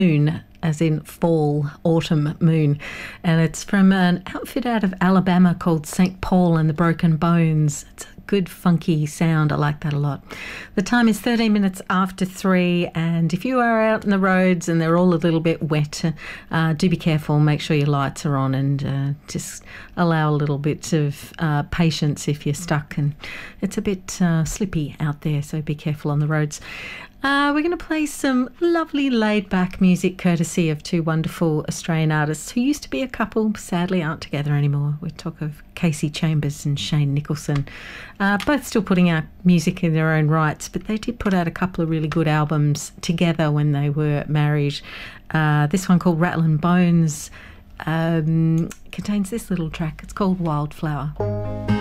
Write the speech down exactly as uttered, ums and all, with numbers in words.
Moon, as in fall, autumn moon. And it's from an outfit out of Alabama called Saint Paul and the Broken Bones. It's a good funky sound. I like that a lot. The time is thirteen minutes after three, and if you are out in the roads and they're all a little bit wet, uh, do be careful. Make sure your lights are on, and uh, just allow a little bit of uh, patience if you're stuck and it's a bit uh, slippy out there, so be careful on the roads. Uh, we're going to play some lovely laid-back music courtesy of two wonderful Australian artists who used to be a couple, sadly aren't together anymore. We talk of Casey Chambers and Shane Nicholson, uh, both still putting out music in their own rights, but they did put out a couple of really good albums together when they were married. Uh, this one called Rattlin' Bones um, contains this little track. It's called Wildflower.